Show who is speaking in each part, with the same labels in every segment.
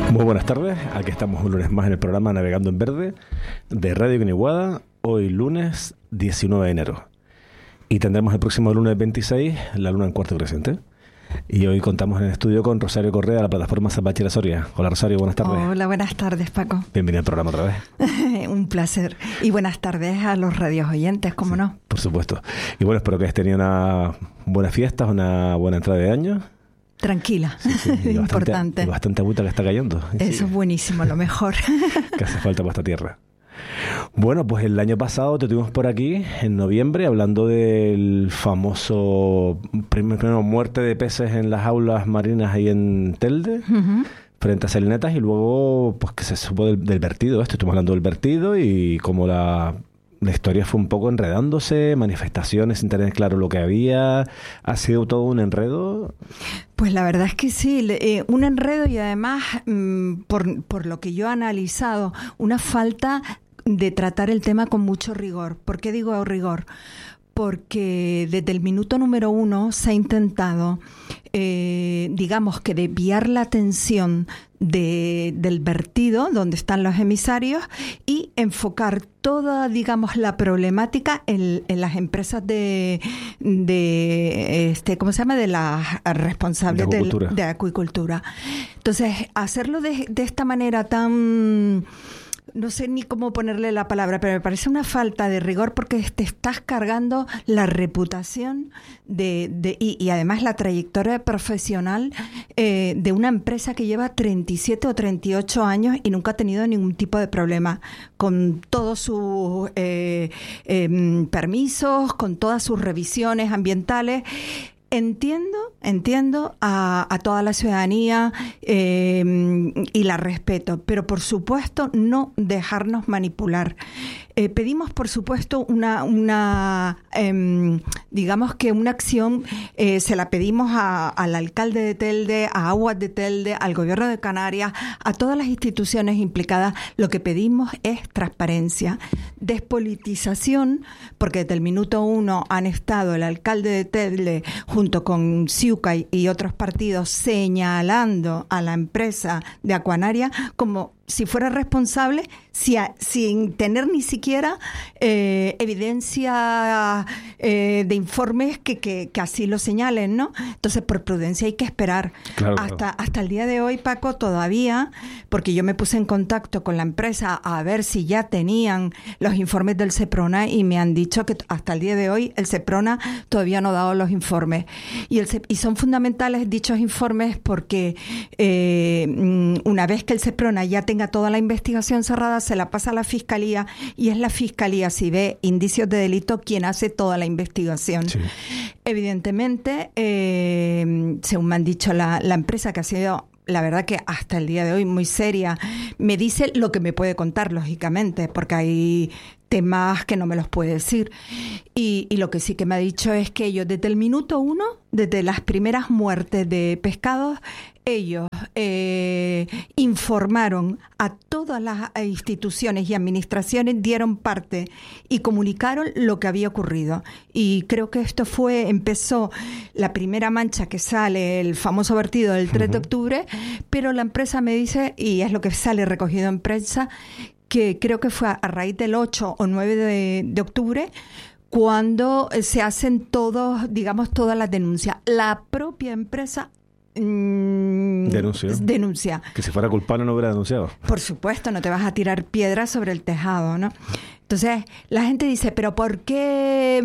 Speaker 1: Muy buenas tardes, aquí estamos un lunes más en el programa Navegando en Verde de Radio Guiniguada, hoy lunes 19 de enero. Y tendremos el próximo lunes 26 la luna en cuarto creciente. Y hoy contamos en el estudio con Rosario Correa de la plataforma Zapachera Soria. Hola Rosario, buenas tardes.
Speaker 2: Hola, buenas tardes Paco.
Speaker 1: Bienvenido al programa otra vez.
Speaker 2: Un placer. Y buenas tardes a los radios oyentes, ¿cómo
Speaker 1: sí,
Speaker 2: no?
Speaker 1: Por supuesto. Y bueno, espero que hayas tenido una buena fiesta, una buena entrada de año.
Speaker 2: Tranquila,
Speaker 1: sí,
Speaker 2: importante.
Speaker 1: Bastante agüita que está cayendo.
Speaker 2: Eso
Speaker 1: sí,
Speaker 2: es buenísimo, lo mejor.
Speaker 1: Que hace falta para esta tierra. Bueno, pues el año pasado te tuvimos por aquí, en noviembre, hablando del famoso primero muerte de peces en las aulas marinas ahí en Telde, frente a Salinetas, y luego pues que se supo del vertido. Estuvimos hablando del vertido y cómo la historia fue un poco enredándose, manifestaciones sin tener claro lo que había. ¿Ha sido todo un enredo?
Speaker 2: Pues la verdad es que sí, un enredo y además, por lo que yo he analizado, una falta de tratar el tema con mucho rigor. ¿Por qué digo rigor? Porque desde el minuto número 1 se ha intentado, digamos que desviar la atención del vertido, donde están los emisarios, y enfocar toda, digamos, la problemática en las empresas ¿cómo se llama? De las responsables de acuicultura. Entonces, hacerlo de esta manera tan... No sé ni cómo ponerle la palabra, pero me parece una falta de rigor porque te estás cargando la reputación y además la trayectoria profesional de una empresa que lleva 37 o 38 años y nunca ha tenido ningún tipo de problema con todos sus permisos, con todas sus revisiones ambientales. Entiendo a toda la ciudadanía y la respeto, pero por supuesto no dejarnos manipular. Pedimos, por supuesto, digamos que una acción, se la pedimos al alcalde de Telde, a Aguas de Telde, al gobierno de Canarias, a todas las instituciones implicadas. Lo que pedimos es transparencia, despolitización, porque desde el minuto 1 han estado el alcalde de Telde junto con Ciuca y otros partidos señalando a la empresa de Aquanaria como si fuera responsable, sin tener ni siquiera evidencia de informes que así lo señalen, ¿no? Entonces, por prudencia hay que esperar.
Speaker 1: Claro.
Speaker 2: Hasta el día de hoy, Paco, todavía, porque yo me puse en contacto con la empresa a ver si ya tenían los informes del Seprona y me han dicho que hasta el día de hoy el Seprona todavía no ha dado los informes. Y son fundamentales dichos informes porque una vez que el Seprona ya tenga toda la investigación cerrada, se la pasa a la Fiscalía y es la Fiscalía, si ve indicios de delito, quien hace toda la investigación. Sí. Evidentemente, según me han dicho la empresa, que ha sido, la verdad que hasta el día de hoy muy seria, me dice lo que me puede contar, lógicamente, porque hay temas que no me los puede decir. Y lo que sí que me ha dicho es que ellos desde el minuto 1, desde las primeras muertes de pescados, ellos informaron a todas las instituciones y administraciones, dieron parte y comunicaron lo que había ocurrido. Y creo que esto empezó la primera mancha que sale, el famoso vertido del 3 de octubre, pero la empresa me dice, y es lo que sale recogido en prensa, que creo que fue a raíz del 8 o 9 de octubre, cuando se hacen todas las denuncias. La propia empresa denuncia.
Speaker 1: Que si fuera culpable no hubiera denunciado.
Speaker 2: Por supuesto, no te vas a tirar piedras sobre el tejado, ¿no? Entonces, la gente dice, ¿pero por qué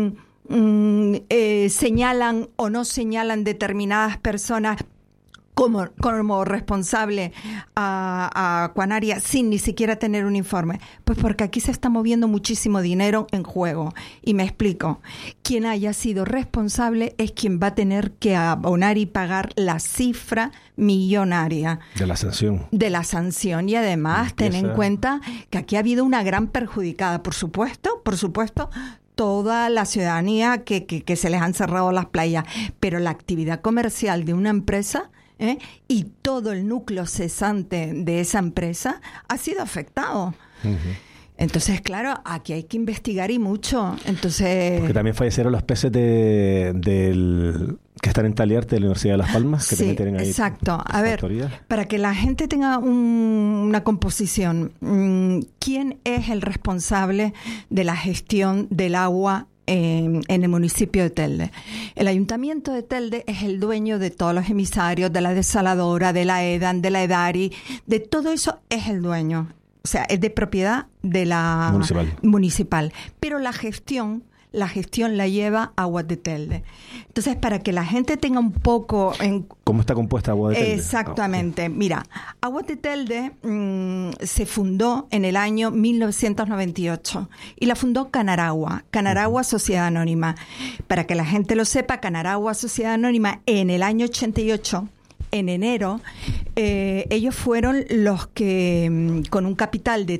Speaker 2: señalan o no señalan determinadas personas como responsable a Aquanaria sin ni siquiera tener un informe? Pues porque aquí se está moviendo muchísimo dinero en juego. Y me explico. Quien haya sido responsable es quien va a tener que abonar y pagar la cifra millonaria.
Speaker 1: De la sanción.
Speaker 2: De la sanción. Y además, ten en cuenta que aquí ha habido una gran perjudicada. Por supuesto, toda la ciudadanía que se les han cerrado las playas. Pero la actividad comercial de una empresa y todo el núcleo cesante de esa empresa ha sido afectado. Entonces, claro, aquí hay que investigar y mucho. Entonces,
Speaker 1: porque también fallecieron los peces del que están en Taliarte de la Universidad de Las Palmas, que
Speaker 2: sí,
Speaker 1: también tienen ahí.
Speaker 2: Exacto. A ver, para que la gente tenga una composición, ¿quién es el responsable de la gestión del agua en el municipio de Telde? El Ayuntamiento de Telde es el dueño de todos los emisarios, de la desaladora, de la EDAN, de la EDARI, de todo eso es el dueño. O sea, es de propiedad de la municipal. Pero la gestión la lleva Aguas de Telde. Entonces, para que la gente tenga un poco...
Speaker 1: ¿Cómo está compuesta Aguas de Telde?
Speaker 2: Exactamente. Okay. Mira, Aguas de Telde se fundó en el año 1998 y la fundó Canaragua Sociedad Anónima. Para que la gente lo sepa, Canaragua Sociedad Anónima en el año 88... En enero, ellos fueron los que, con un capital de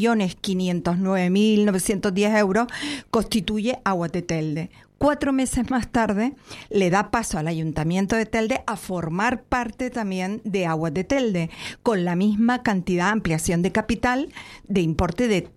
Speaker 2: 3.509.910 euros, constituye Aguas de Telde. 4 meses más tarde, le da paso al Ayuntamiento de Telde a formar parte también de Aguas de Telde, con la misma cantidad, ampliación de capital, de importe de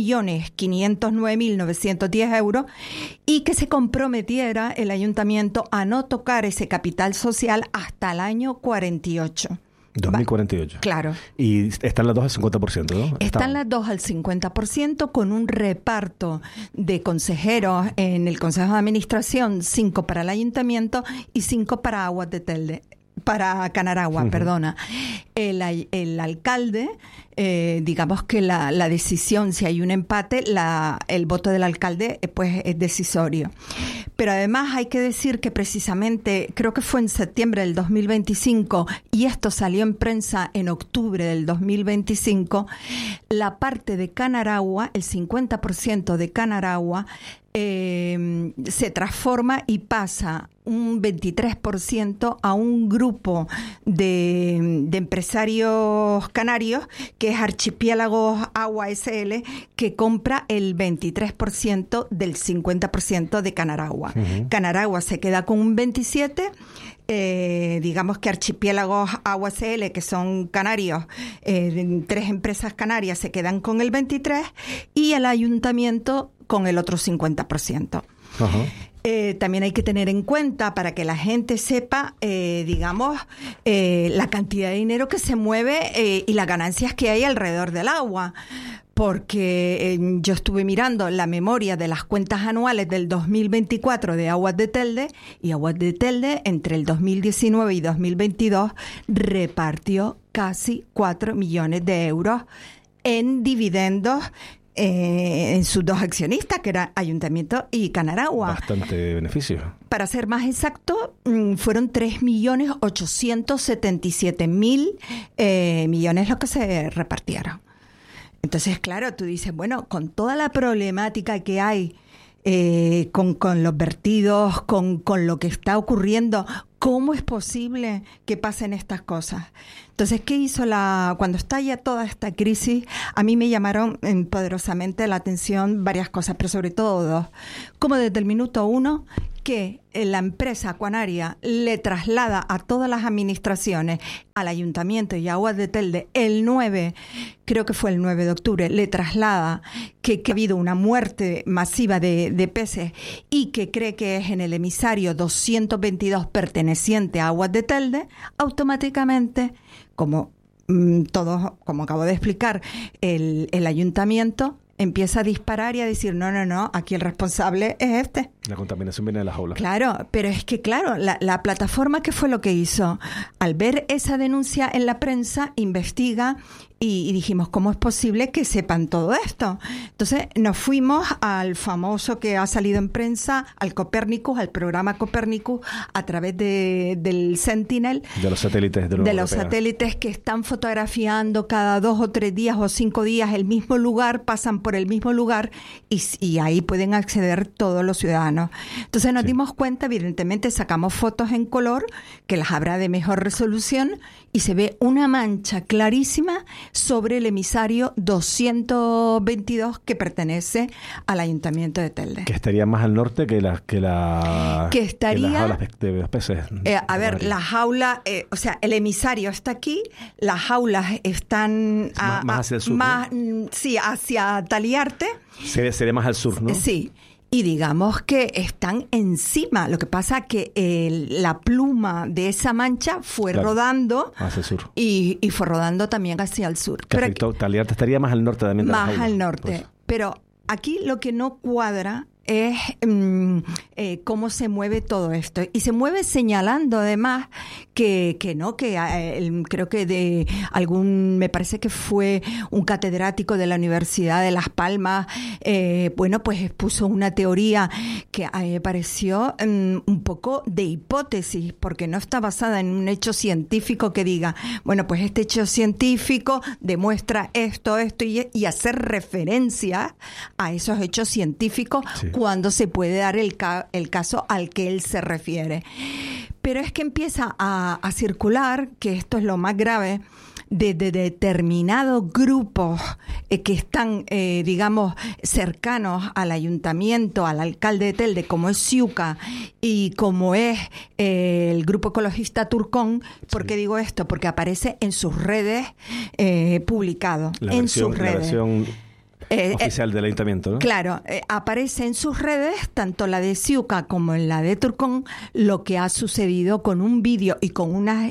Speaker 2: 3.509.910 euros, y que se comprometiera el Ayuntamiento a no tocar ese capital social hasta el año 48.
Speaker 1: 2048.
Speaker 2: Claro.
Speaker 1: Y están las dos al 50%, ¿no?
Speaker 2: Están las dos al 50% con un reparto de consejeros en el Consejo de Administración, 5 para el Ayuntamiento y 5 para Aguas de Telde. Para Canaragua, perdona. El alcalde, digamos que la decisión, si hay un empate, el voto del alcalde pues es decisorio. Pero además hay que decir que precisamente, creo que fue en septiembre del 2025, y esto salió en prensa en octubre del 2025, la parte de Canaragua, el 50% de Canaragua, se transforma y pasa un 23% a un grupo de empresarios canarios, que es Archipiélagos Agua SL, que compra el 23% del 50% de Canaragua. Uh-huh. Canaragua se queda con un 27%. Digamos que Archipiélagos Agua SL, que son canarios, 3 empresas canarias se quedan con el 23% y el ayuntamiento con el otro 50%. Uh-huh. También hay que tener en cuenta, para que la gente sepa, la cantidad de dinero que se mueve y las ganancias que hay alrededor del agua. Porque yo estuve mirando la memoria de las cuentas anuales del 2024 de Aguas de Telde, y Aguas de Telde entre el 2019 y 2022 repartió casi 4 millones de euros en dividendos en sus 2 accionistas, que eran Ayuntamiento y Canaragua.
Speaker 1: Bastante beneficio.
Speaker 2: Para ser más exacto, fueron 3.877.000 millones los que se repartieron. Entonces, claro, tú dices, bueno, con toda la problemática que hay con los vertidos, con lo que está ocurriendo, ¿cómo es posible que pasen estas cosas? Entonces, ¿qué hizo cuando estalla toda esta crisis? A mí me llamaron poderosamente la atención varias cosas, pero sobre todo 2. Como desde el minuto 1, que la empresa Aquanaria le traslada a todas las administraciones, al Ayuntamiento y a Aguas de Telde, creo que fue el 9 de octubre, le traslada que ha habido una muerte masiva de peces y que cree que es en el emisario 222 perteneciente a Aguas de Telde. Automáticamente, como acabo de explicar, el Ayuntamiento empieza a disparar y a decir, no, aquí el responsable es este.
Speaker 1: La contaminación viene de las aulas.
Speaker 2: Claro, pero es que, la plataforma, ¿qué fue lo que hizo? Al ver esa denuncia en la prensa, investiga y dijimos, ¿cómo es posible que sepan todo esto? Entonces nos fuimos al famoso que ha salido en prensa, al Copernicus, al programa Copernicus, a través del Sentinel.
Speaker 1: De los satélites de
Speaker 2: los satélites que están fotografiando cada 2 o 3 días o 5 días el mismo lugar, pasan por el mismo lugar y ahí pueden acceder todos los ciudadanos. Entonces nos dimos cuenta, evidentemente sacamos fotos en color, que las habrá de mejor resolución, y se ve una mancha clarísima, sobre el emisario 222 que pertenece al Ayuntamiento de Telde.
Speaker 1: Que estaría más al norte que las jaulas de los peces.
Speaker 2: A ver, la jaula, o sea, el emisario está aquí, las jaulas están
Speaker 1: más hacia el sur, ¿no?
Speaker 2: Sí, hacia Taliarte.
Speaker 1: Sería más al sur, ¿no?
Speaker 2: Sí. Y digamos que están encima. Lo que pasa que la pluma de esa mancha fue rodando
Speaker 1: hacia el sur.
Speaker 2: Y fue rodando también hacia el sur.
Speaker 1: Que afectó, Taliarte estaría más al norte también.
Speaker 2: Más al norte. Pues. Pero aquí lo que no cuadra es cómo se mueve todo esto. Y se mueve señalando además que creo que me parece que fue un catedrático de la Universidad de Las Palmas, pues expuso una teoría que a mí me pareció un poco de hipótesis, porque no está basada en un hecho científico que diga, bueno, pues este hecho científico demuestra esto y hacer referencia a esos hechos científicos. Sí. Cuando se puede dar el caso al que él se refiere. Pero es que empieza a circular, que esto es lo más grave, de determinados grupos que están, digamos, cercanos al ayuntamiento, al alcalde de Telde, como es Siuca y como es el grupo ecologista Turcón. ¿Por qué digo esto? Porque aparece en sus redes publicado. La
Speaker 1: versión oficial del ayuntamiento, ¿no?
Speaker 2: Claro, aparece en sus redes, tanto la de Siuca como en la de Turcón, lo que ha sucedido con un vídeo y con unos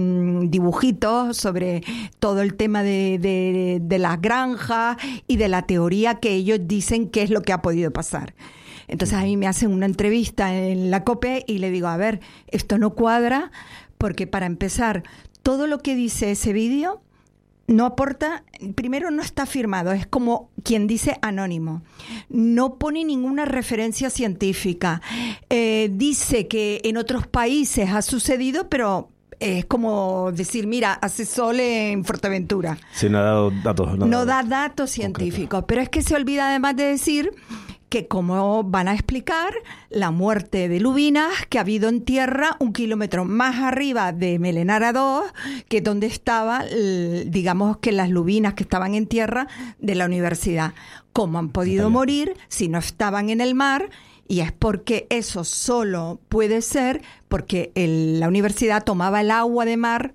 Speaker 2: dibujitos sobre todo el tema de las granjas y de la teoría que ellos dicen que es lo que ha podido pasar. Entonces a mí me hacen una entrevista en la COPE y le digo, a ver, esto no cuadra, porque para empezar, todo lo que dice ese vídeo no aporta, primero no está firmado, es como quien dice anónimo. No pone ninguna referencia científica. Dice que en otros países ha sucedido, pero es como decir, mira, hace sol en Fuerteventura.
Speaker 1: Sí, no ha dado datos.
Speaker 2: No da datos científicos, pero es que se olvida además de decir que como van a explicar la muerte de lubinas que ha habido en tierra 1 kilómetro más arriba de Melenara 2, que es donde estaba, digamos que las lubinas que estaban en tierra de la universidad. ¿Cómo han podido morir si no estaban en el mar? Y es porque eso solo puede ser porque la universidad tomaba el agua de mar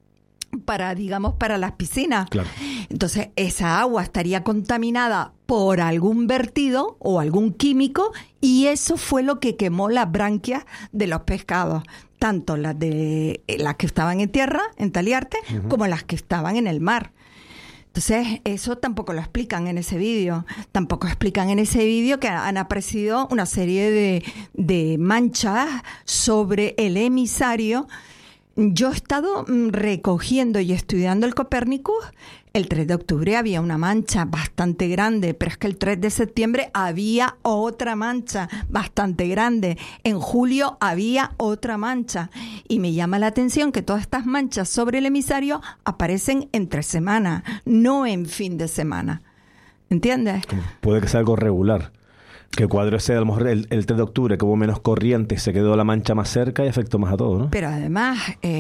Speaker 2: para las piscinas. Claro. Entonces, esa agua estaría contaminada por algún vertido o algún químico, y eso fue lo que quemó las branquias de los pescados, tanto las que estaban en tierra, en Taliarte, como las que estaban en el mar. Entonces, eso tampoco lo explican en ese vídeo. Tampoco explican en ese vídeo que han aparecido una serie de manchas sobre el emisario. Yo he estado recogiendo y estudiando el Copérnicus. El 3 de octubre había una mancha bastante grande, pero es que el 3 de septiembre había otra mancha bastante grande. En julio había otra mancha. Y me llama la atención que todas estas manchas sobre el emisario aparecen entre semana, no en fin de semana. ¿Entiendes?
Speaker 1: Puede que sea algo regular. Que el cuadro ese, a lo mejor el 3 de octubre, que hubo menos corriente, se quedó la mancha más cerca y afectó más a todo, ¿no?
Speaker 2: Pero además,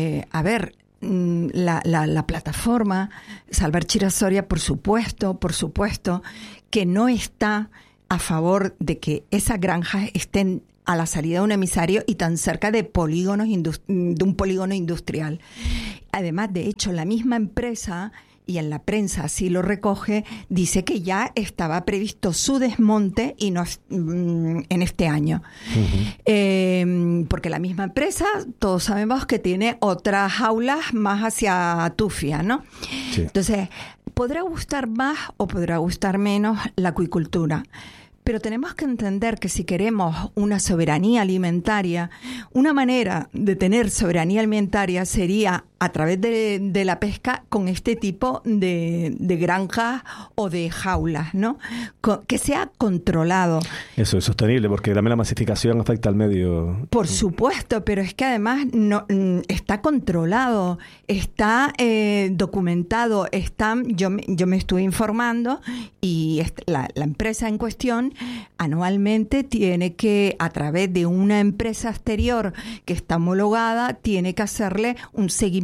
Speaker 2: la plataforma Salvar Chirasoria, por supuesto, que no está a favor de que esas granjas estén a la salida de un emisario y tan cerca de un polígono industrial. Además, de hecho, la misma empresa, y en la prensa así lo recoge, dice que ya estaba previsto su desmonte y no en este año. Porque la misma empresa, todos sabemos que tiene otras jaulas más hacia Tufia, ¿no? Sí. Entonces, podrá gustar más o podrá gustar menos la acuicultura. Pero tenemos que entender que si queremos una soberanía alimentaria, una manera de tener soberanía alimentaria sería a través de la pesca con este tipo de granjas o de jaulas, ¿no? Que sea controlado.
Speaker 1: Eso es sostenible, porque también la masificación afecta al medio.
Speaker 2: Por supuesto, pero es que además está controlado, está documentado, yo me estuve informando y la empresa en cuestión anualmente tiene que, a través de una empresa exterior que está homologada, tiene que hacerle un seguimiento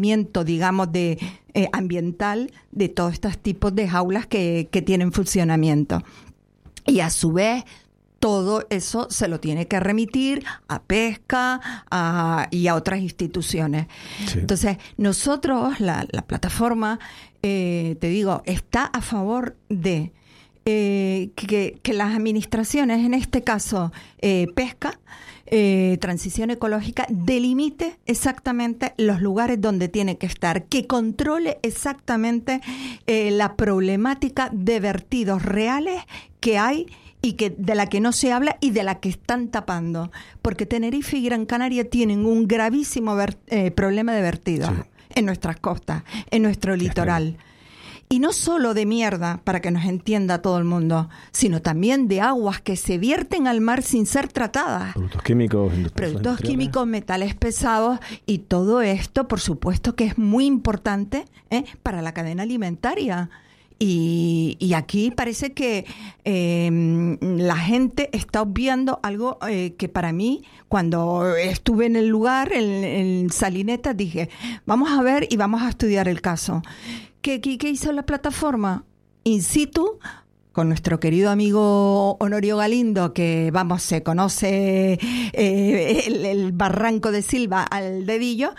Speaker 2: conocimiento, digamos, de ambiental de todos estos tipos de jaulas que tienen funcionamiento. Y a su vez, todo eso se lo tiene que remitir a pesca y a otras instituciones. Sí. Entonces, nosotros, la plataforma, te digo, está a favor de que las administraciones, en este caso pesca, transición ecológica, delimite exactamente los lugares donde tiene que estar, que controle exactamente la problemática de vertidos reales que hay y que de la que no se habla y de la que están tapando, porque Tenerife y Gran Canaria tienen un gravísimo problema de vertidos en nuestras costas, en nuestro litoral. Y no solo de mierda, para que nos entienda todo el mundo, sino también de aguas que se vierten al mar sin ser tratadas. Productos químicos, metales pesados, y todo esto, por supuesto, que es muy importante para la cadena alimentaria. Y aquí parece que la gente está obviando algo que para mí, cuando estuve en el lugar, en Salineta, dije, vamos a ver y vamos a estudiar el caso. ¿Qué hizo la plataforma? In situ, con nuestro querido amigo Honorio Galindo, que, vamos, se conoce el barranco de Silva al dedillo.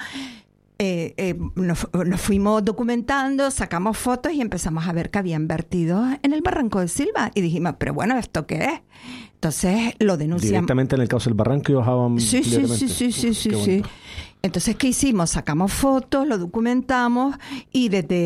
Speaker 2: Nos fuimos documentando, sacamos fotos y empezamos a ver que habían vertido en el barranco de Silva. Y dijimos, pero bueno, ¿esto qué es? Entonces lo denunciamos.
Speaker 1: Directamente en el caso del barranco y bajaban.
Speaker 2: Sí. Entonces, ¿qué hicimos? Sacamos fotos, lo documentamos y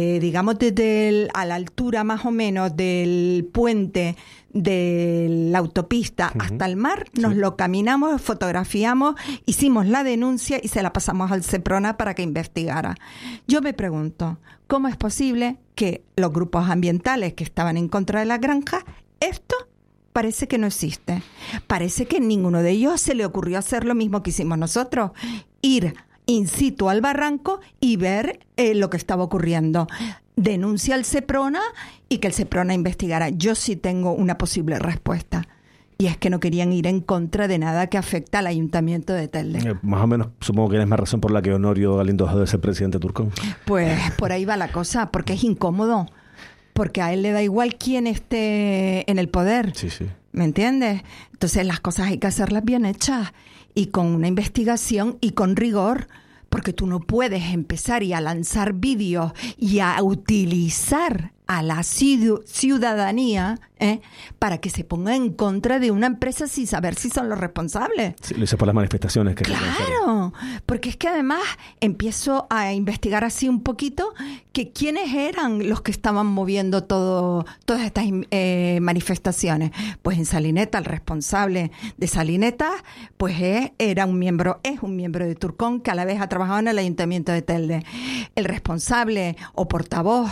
Speaker 2: desde a la altura más o menos del puente de la autopista hasta el mar, nos lo caminamos, fotografiamos, hicimos la denuncia y se la pasamos al Seprona para que investigara. Yo me pregunto, ¿cómo es posible que los grupos ambientales que estaban en contra de la granja, esto parece que no existe? Parece que a ninguno de ellos se le ocurrió hacer lo mismo que hicimos nosotros, ir in situ al barranco y ver lo que estaba ocurriendo. Denuncia al Seprona y que el Seprona investigara. Yo sí tengo una posible respuesta, y es que no querían ir en contra de nada que afecta al Ayuntamiento de Telde.
Speaker 1: Más o menos, supongo que es más razón por la que Honorio Galindo dejó de ser presidente de Turcón.
Speaker 2: Pues por ahí va la cosa, porque es incómodo, porque a él le da igual quién esté en el poder.
Speaker 1: Sí.
Speaker 2: ¿Me entiendes? Entonces las cosas hay que hacerlas bien hechas y con una investigación y con rigor, porque tú no puedes empezar y a lanzar vídeos y a utilizar a la ciudadanía para que se ponga en contra de una empresa sin saber si son los responsables.
Speaker 1: Sí, lo hice por las manifestaciones.
Speaker 2: Claro, porque es que además empiezo a investigar así un poquito que quiénes eran los que estaban moviendo todas estas manifestaciones. Pues en Salineta, el responsable de Salineta, pues es un miembro de Turcón, que a la vez ha trabajado en el Ayuntamiento de Telde. El responsable o portavoz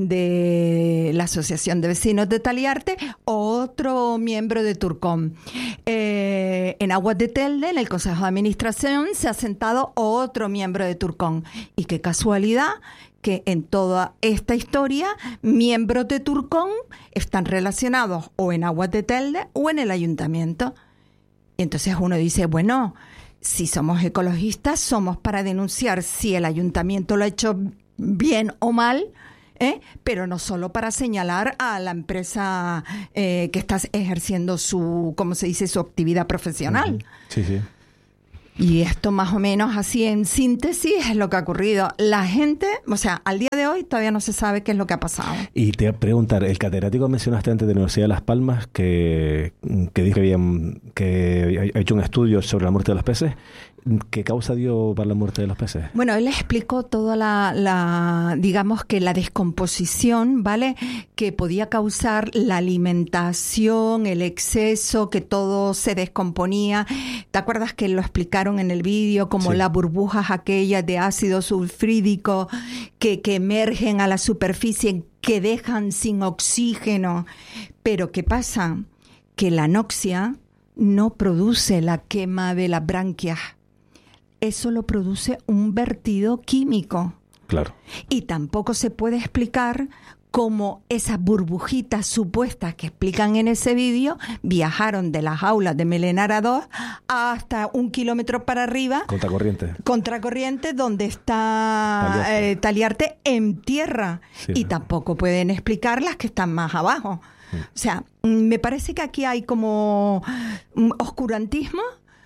Speaker 2: de la Asociación de Vecinos de Taliarte, otro miembro de Turcón. En Aguas de Telde, en el Consejo de Administración, se ha sentado otro miembro de Turcón. Y qué casualidad que en toda esta historia, miembros de Turcón están relacionados o en Aguas de Telde o en el Ayuntamiento. Y entonces uno dice, bueno, si somos ecologistas, somos para denunciar si el Ayuntamiento lo ha hecho bien o mal, pero no solo para señalar a la empresa que está ejerciendo su actividad profesional.
Speaker 1: Sí.
Speaker 2: Y esto más o menos así en síntesis es lo que ha ocurrido. La gente, al día de hoy todavía no se sabe qué es lo que ha pasado.
Speaker 1: Y te voy a preguntar, el catedrático mencionaste antes de la Universidad de Las Palmas que dijo que ha hecho un estudio sobre la muerte de los peces. ¿Qué causa dio para la muerte de los peces?
Speaker 2: Bueno, él explicó toda digamos que la descomposición, ¿vale? Que podía causar la alimentación, el exceso, que todo se descomponía. ¿Te acuerdas que lo explicaron en el vídeo como las burbujas aquellas de ácido sulfúrico que emergen a la superficie, que dejan sin oxígeno? Pero ¿qué pasa? Que la anoxia no produce la quema de las branquias. Eso lo produce un vertido químico.
Speaker 1: Claro.
Speaker 2: Y tampoco se puede explicar cómo esas burbujitas supuestas que explican en ese vídeo viajaron de las aulas de Melenara 2 hasta 1 kilómetro para arriba. Contracorriente, donde está Taliarte en tierra. Sí, y tampoco pueden explicar las que están más abajo. O sea, me parece que aquí hay como oscurantismo.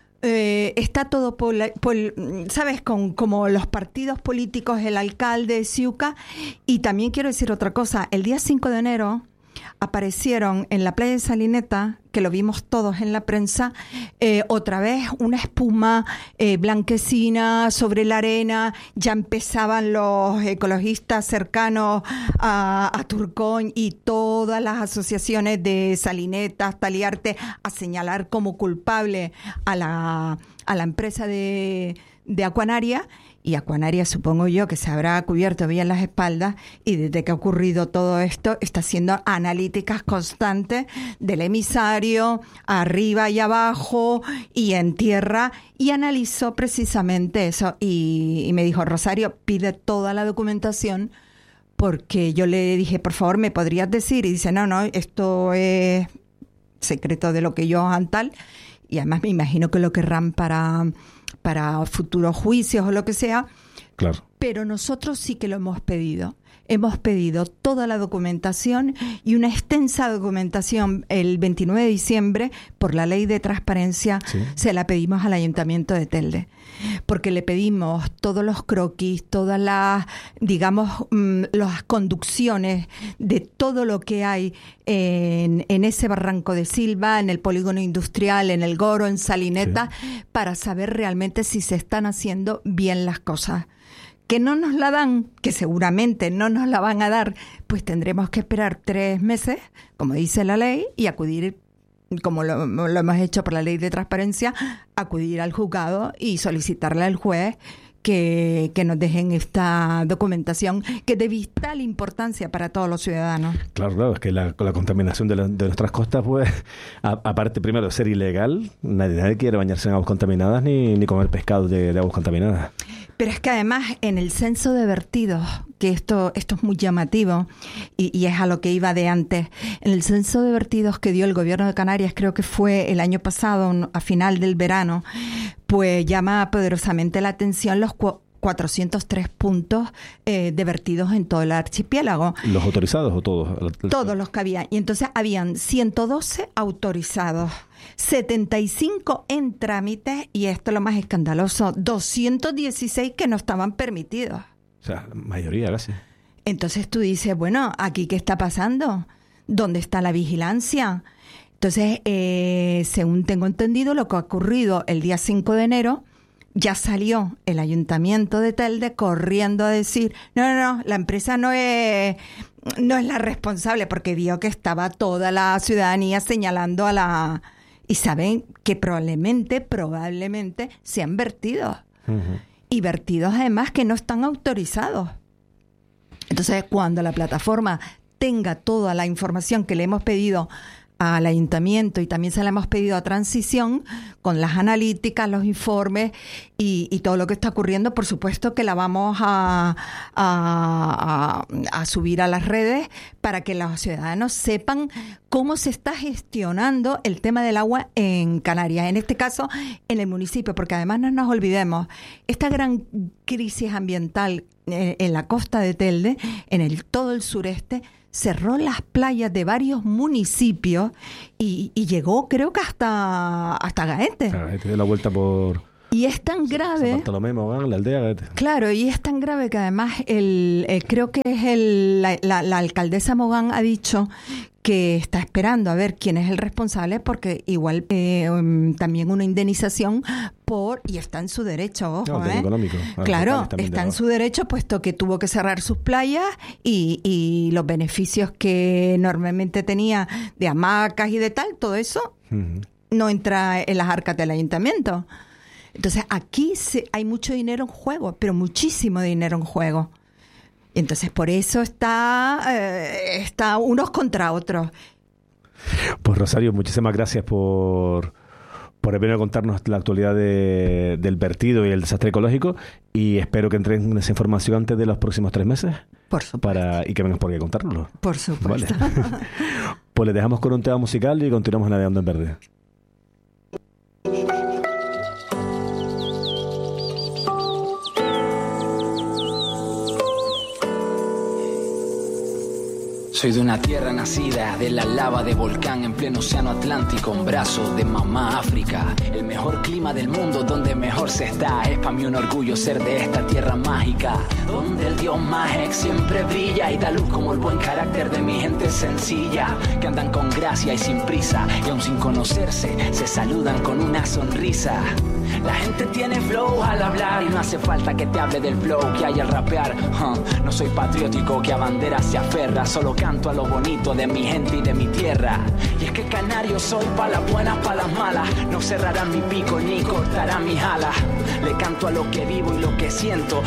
Speaker 2: Está todo ¿sabes? Con como los partidos políticos, el alcalde, Siuca. Y también quiero decir otra cosa. El día 5 de enero aparecieron en la playa de Salineta, que lo vimos todos en la prensa, otra vez una espuma blanquecina sobre la arena. Ya empezaban los ecologistas cercanos a Turcoñ y todas las asociaciones de Salinetas, Taliarte, a señalar como culpable a la empresa de Aquanaria. Y Aquanaria, supongo yo, que se habrá cubierto bien las espaldas, y desde que ha ocurrido todo esto está haciendo analíticas constantes del emisario, arriba y abajo y en tierra, y analizó precisamente eso. Y me dijo: Rosario, pide toda la documentación, porque yo le dije, por favor, ¿me podrías decir? Y dice, no, esto es secreto de lo que yo tal. Y además me imagino que lo querrán para futuros juicios o lo que sea.
Speaker 1: Claro.
Speaker 2: Pero nosotros sí que lo hemos pedido. Hemos pedido toda la documentación, y una extensa documentación. El 29 de diciembre, por la ley de transparencia, sí, se la pedimos al Ayuntamiento de Telde, porque le pedimos todos los croquis, todas las, digamos, las conducciones de todo lo que hay en ese barranco de Silva, en el polígono industrial, en el Goro, en Salineta, sí, para saber realmente si se están haciendo bien las cosas. Que no nos la dan, que seguramente no nos la van a dar, pues tendremos que esperar 3 meses, como dice la ley, y acudir, como lo hemos hecho por la ley de transparencia, acudir al juzgado y solicitarle al juez que nos dejen esta documentación, que es de vital importancia para todos los ciudadanos.
Speaker 1: Claro, es que la contaminación de nuestras costas, pues, aparte primero de ser ilegal, nadie quiere bañarse en aguas contaminadas ni comer pescado de aguas contaminadas.
Speaker 2: Pero es que además en el censo de vertidos, que esto es muy llamativo y es a lo que iba de antes, en el censo de vertidos que dio el gobierno de Canarias, creo que fue el año pasado, a final del verano, pues llama poderosamente la atención los 403 puntos de vertidos en todo el archipiélago.
Speaker 1: ¿Los autorizados o todos?
Speaker 2: Todos los que había. Y entonces habían 112 autorizados, 75 en trámites, y esto es lo más escandaloso, 216 que no estaban permitidos.
Speaker 1: O sea, mayoría casi.
Speaker 2: Entonces tú dices, bueno, ¿aquí qué está pasando? ¿Dónde está la vigilancia? Entonces, según tengo entendido, lo que ha ocurrido el día 5 de enero, ya salió el Ayuntamiento de Telde corriendo a decir, no, la empresa no es la responsable, porque vio que estaba toda la ciudadanía señalando a la... Y saben que probablemente sean vertidos. Uh-huh. Y vertidos además que no están autorizados. Entonces, cuando la plataforma tenga toda la información que le hemos pedido al Ayuntamiento, y también se la hemos pedido a Transición, con las analíticas, los informes y todo lo que está ocurriendo, por supuesto que la vamos a subir a las redes para que los ciudadanos sepan cómo se está gestionando el tema del agua en Canarias, en este caso en el municipio, porque además no nos olvidemos, esta gran crisis ambiental en la costa de Telde, todo el sureste, cerró las playas de varios municipios y llegó, creo que hasta Gaete.
Speaker 1: Gaete dio la vuelta por...
Speaker 2: Y es tan grave...
Speaker 1: San Bartolomé, Mogán, la aldea Gaete.
Speaker 2: Claro, y es tan grave que además creo que es la alcaldesa Mogán ha dicho que está esperando a ver quién es el responsable, porque igual también una indemnización y está en su derecho, ojo,
Speaker 1: económico.
Speaker 2: Claro, está en su derecho, puesto que tuvo que cerrar sus playas y los beneficios que normalmente tenía de hamacas y de tal, todo eso no entra en las arcas del ayuntamiento. Entonces aquí hay mucho dinero en juego, pero muchísimo dinero en juego. Y entonces por eso está unos contra otros.
Speaker 1: Pues Rosario, muchísimas gracias por venir a contarnos la actualidad del vertido y el desastre ecológico, y espero que entren esa información antes de los próximos 3 meses.
Speaker 2: Por supuesto.
Speaker 1: Y que vengas por aquí a contárnoslo.
Speaker 2: Por supuesto.
Speaker 1: Vale. Pues les dejamos con un tema musical y continuamos navegando en verde.
Speaker 3: Soy de una tierra nacida de la lava de volcán en pleno océano Atlántico, en brazos de mamá África. El mejor clima del mundo, donde mejor se está. Es para mí un orgullo ser de esta tierra mágica, donde el dios Mahek siempre brilla y da luz como el buen carácter de mi gente sencilla, que andan con gracia y sin prisa, y aun sin conocerse se saludan con una sonrisa. La gente tiene flow al hablar y no hace falta que te hable del flow que hay al rapear. No soy patriótico que a bandera se aferra, solo canto a lo bonito de mi gente y de mi tierra. Y es que canario soy pa' las buenas, pa' las malas. No cerrarán mi pico ni cortarán mis alas. Le canto a lo que vivo y lo que siento,